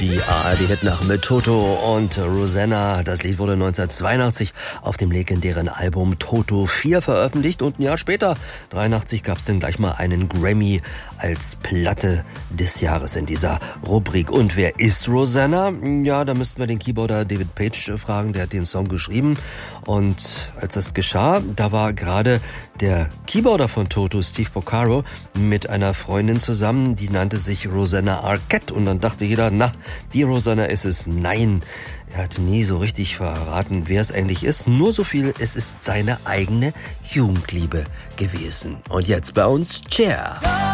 Die ARD-Hitnacht mit Toto und Rosanna. Das Lied wurde 1982 auf dem legendären Album Toto 4 veröffentlicht und ein Jahr später, 1983, gab es dann gleich mal einen Grammy als Platte des Jahres in dieser Rubrik. Und wer ist Rosanna? Ja, da müssten wir den Keyboarder David Page fragen, der hat den Song geschrieben. Und als das geschah, da war gerade der Keyboarder von Toto, Steve Porcaro, mit einer Freundin zusammen, die nannte sich Rosanna Arquette. Und dann dachte jeder, na, die Rosanna ist es. Nein, er hat nie so richtig verraten, wer es eigentlich ist. Nur so viel, es ist seine eigene Jugendliebe gewesen. Und jetzt bei uns Cher.